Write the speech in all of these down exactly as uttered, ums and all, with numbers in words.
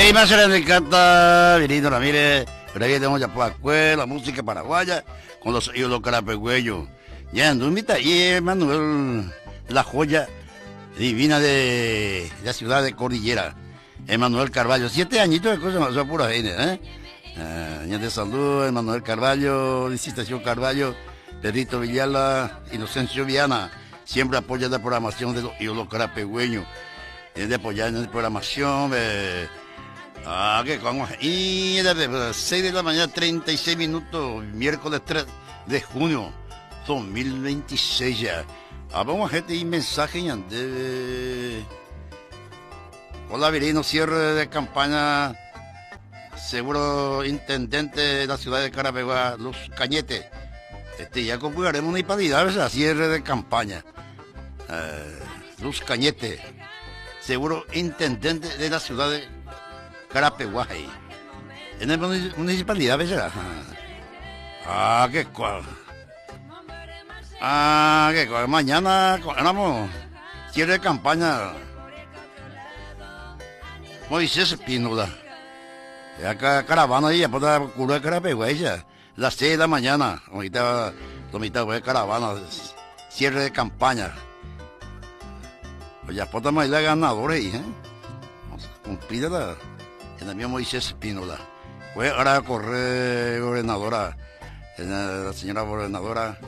Hey, más se le encanta, Virito Ramírez, pero ahí tenemos ya pues, la música paraguaya con los ídolos carapegüeños. Ya ando invita ahí Manuel, la joya divina de la ciudad de Cordillera, Emanuel Carballo, siete añitos de cosas, son pura gente, ¿eh? Uh, ya de salud, Emanuel Carballo, Licitación Carballo, Pedrito Villala, Inocencio Viana, siempre apoya la programación de los ídolos carapegüeños, es de apoyar en la programación, eh, ah, que vamos, y de las seis de la mañana, treinta y seis minutos, miércoles tres de junio, dos mil veintiséis ya. Ah, vamos a gente y mensaje y ande. Hola Virino, cierre de campaña, seguro intendente de la ciudad de Carapeguá, Luz Cañete. Este, ya computaremos una hipadidad, ¿verdad? Cierre de campaña. Uh, Luz Cañete, seguro intendente de la ciudad de Carapeguá. En la municipalidad, ¿verdad? Ah, qué cual. Ah, qué cual. Mañana, vamos, cierre de campaña. Moisés Espínola. Acá caravana ahí, por la cura de Carapeguá, ya. Las seis de la mañana, ahorita, ahorita voy a caravana, cierre de campaña. Pues ya por más la ganadora ahí, ¿eh? Vamos a cumplir la, en la mía Moisés Espínola. Voy ahora a correr gobernadora, la señora gobernadora.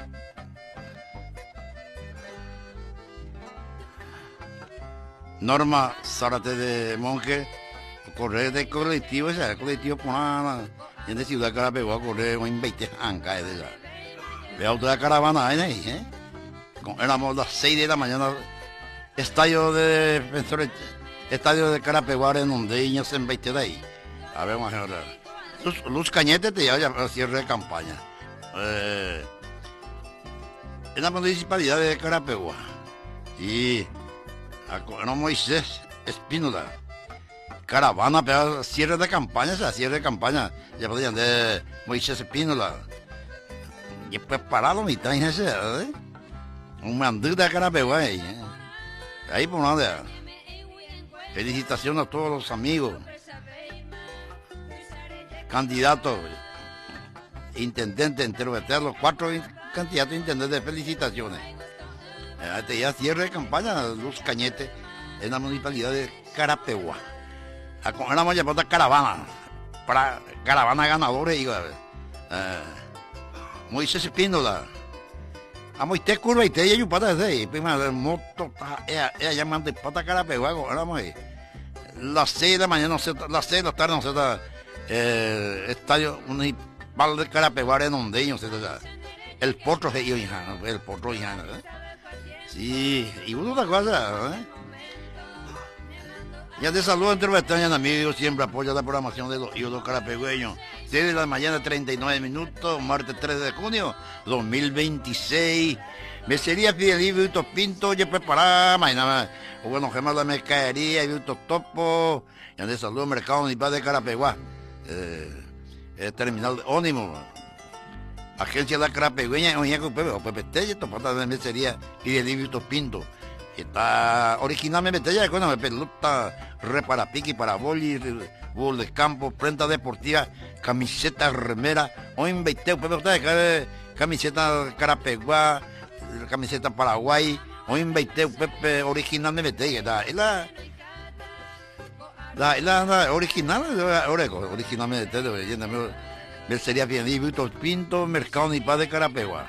Norma Zárate de Monje, correr de colectivo, ese colectivo por nada, en la ciudad de Carapeguá, correr un veinte ancas de esa. Veo toda la caravana ahí, ¿eh? Éramos las seis de la mañana, estadio de defensores, estadio de Carapeguá en Ondeñas en veinte de ahí. A ver, vamos a ver. Luz, Luz Cañete te lleva ya cierre de campaña. Eh, en la municipalidad de Carapeguá. Y no, Moisés Espínola, caravana, pero cierre de campaña, o sea, cierre de campaña, ya podían de Moisés Espínola, y preparado mitad en ese, ¿eh? Un mandú de Carapeguá ahí, ¿eh? Ahí por nada. Felicitaciones a todos los amigos, candidatos, intendentes, enteros, los cuatro candidatos a intendentes, felicitaciones. Este ya cierre de campaña, Luz Cañete, en la municipalidad de Carapeguá. Éramos ya por la caravana, para caravana ganadores, digo, eh, Moisés Espínola. Amo usted curva y te y pata de ahí, prima del moto, ella llamando pata Carapeguá, éramos ahí. Las seis de la mañana, no sé, las seis de la tarde, no sé, eh, estadio municipal de Carapeguá en Ondeño, el potro de ellos, el potro de ellos, ¿eh? Sí, y una otra cosa, ¿eh? Ya de salud entre Bretaña, amigos, siempre apoya la programación de los ídolos carapegüeños. seis de la mañana, treinta y nueve minutos, martes tres de junio, dos mil veintiséis. Mercería Fidelí, Víctor Pinto, ya preparada, mañana, o bueno, gemas la mercadería, Víctor Topo, ya de salud, Mercado Municipal de Carapeguá, eh, el terminal ónimo. Agencia de la Carapegüeña, oye, con Pepe, Pepe Tella, topata de mercería y de Víctor Pinto. Está originalmente ya con una pelota, reparapiqui, para boli, bol de campo, prenda deportiva, camiseta, remera, o inviteo, Pepe, usted camiseta Carapeguá, camiseta Paraguay, o inviteo, Pepe, originalmente ya, es la, la, la, la original, originalmente, mercería Fidelí, Víctor Pinto, Mercado Municipal de Carapeguá.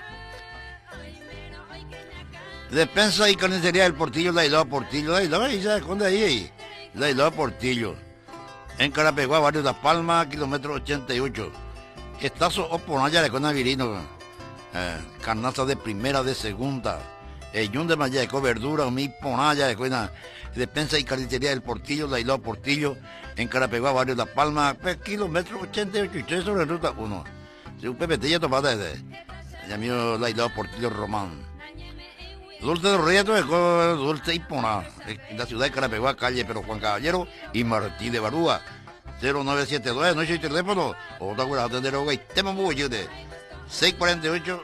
Despensa y carnicería del Portillo, la Hilada Portillo, la Hilada, ahí se esconde ahí, ahí, la Hilada Portillo. En Carapeguá, barrio La Palma, kilómetro ochenta y ocho. Estazo Oponaya de Cona Virino, eh, carnaza de primera, de segunda. El yun de Mayaco, verdura, mi Ponaya de Cona. Despensa y carnicería del Portillo, la Hilada Portillo. En Carapeguá, barrio La Palma, pues, kilómetro ochenta y ocho, y tres sobre ruta uno. Si un Pepe Tella topata desde, ya mío, la Hilada Portillo Román. Dulce de Reyes, Dulce y Pona, en la ciudad de Carapeguá, calle Pero Juan Caballero y Martí de Barúa, cero nueve siete dos, no es el teléfono, o te acuerdas de atender hoy, tema muy de seis cuarenta y ocho,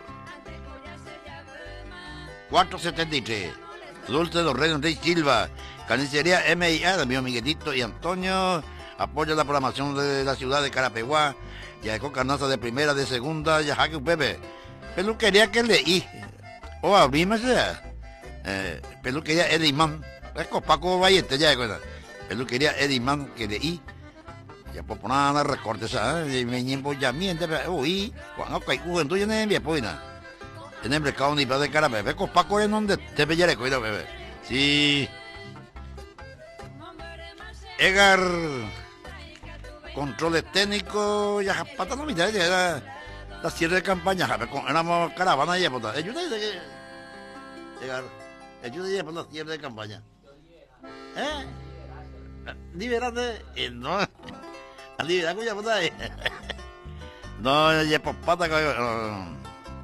cuatro setenta y tres, Dulce de Reyes, Rey Silva, Carnicería M I A, de mi Miguelito y Antonio, apoya la programación de la ciudad de Carapeguá, ya con carnaza de primera, de segunda, ya jaque Pepe. Peluquería que leí, o abrimos ya, eh, peluquería Edimán, es Paco Vallete ya, peluquería Edimán que leí. Ya por poner recortes, ¿sabes? Me ñembo ya miente, uy, cuando hay juventud ya no es bien, pues nada. En el mercado ni para de cara, bebé, con Paco es donde te pillare, cuidado, bebé. Sí. Edgar, controles técnicos, ya pata no mira, ya era la cierre de campaña, éramos caravana y puta. Ayuda, Edgar, ayuda por la cierre de campaña. ¿Eh? Liberate, eh, no. Liberate, ya puta. No, ya por pata, no.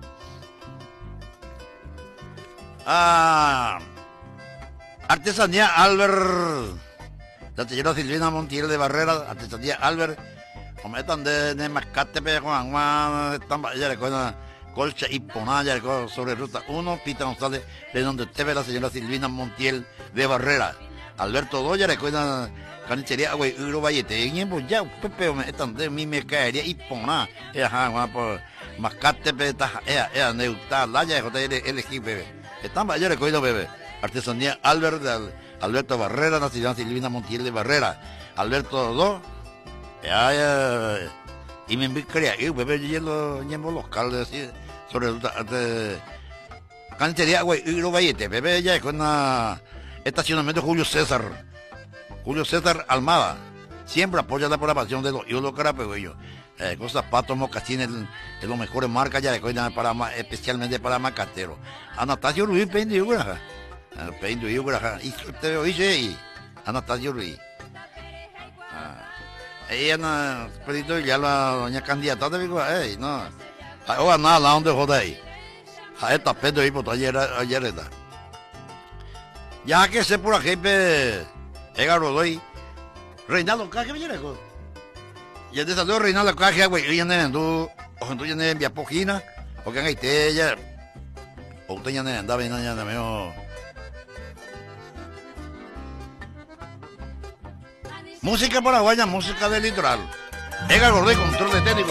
Ah, artesanía Albert, la señora Silvina Montiel de Barrera, artesanía Albert, como están de, de mascate, pero Juan Juan, están, ya recuerdan, colcha y ponalla, recuerdan, sobre ruta uno, Pita González, de donde usted ve la señora Silvina Montiel de Barrera, Alberto Doya, recuerdan, canichería, güey, Uro Vallete, y en ya, Pepe, están de mi mercadería y poná, ajá, Juan, por mascate, pero está, ella, ella, neutral, la ya, elegí, bebé. Están ya recogido, bebé. Artesanía Albert de Alberto Barrera, la ciudad Silvina Montiel de Barrera. Alberto dos. Ya, ya. Y me enviaría, y bebé, yo llevo los caldes así. Sobre el. Cantería, güey, y lo vayete, bebé, ya con una. Estacionamiento Julio César. Julio César Almada. Siempre apoya la programación de los ídolos carapegüeyos. Eh, con zapatos, mocasines, de las mejores marcas ya de para especialmente para macateros. Anastasio Ruiz, Pein de Yugraja. Pein de Yugraja. Y usted lo dice ahí. Anastasio Ruiz. Ella no, pero ya la doña candidata de Vigo, eh, no. Ahora nada, la donde joda ahí. A esta pedo ahí, pues ayer, ayer está. Ya que se por aquí, pe. Ega Rodoy. Reinaldo, ¿qué me viene con? Y el desarrollo Reinaldo Caja, güey, y ya no tú, o tú ya no envías pojina, o que en Haití ya, o usted ya no andaba y no ya no me música paraguaya, música del litoral. Edgar Gordé, control de técnico.